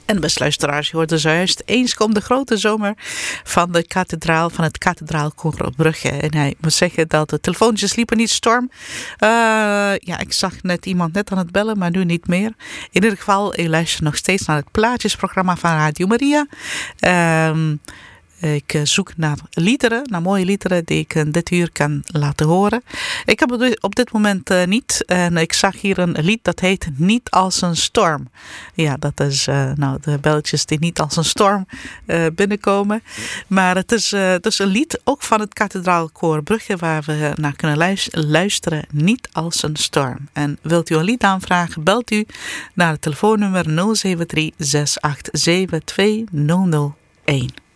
En beste luisteraars, je hoorde zojuist Eens komt de grote zomer van de kathedraal, van het kathedraalkoor op Brugge. En hij moet zeggen dat de telefoontjes liepen niet storm. Ik zag net iemand net aan het bellen, maar nu niet meer. In ieder geval, ik luister nog steeds naar het plaatjesprogramma van Radio Maria. Ik zoek naar liederen, naar mooie liederen die ik dit uur kan laten horen. Ik heb het op dit moment niet. En ik zag hier een lied dat heet Niet als een storm. Ja, dat is de belletjes die niet als een storm binnenkomen. Maar het is een lied ook van het kathedraalkoor Brugge waar we naar kunnen luisteren. Niet als een storm. En wilt u een lied aanvragen, belt u naar het telefoonnummer 073 687 2001.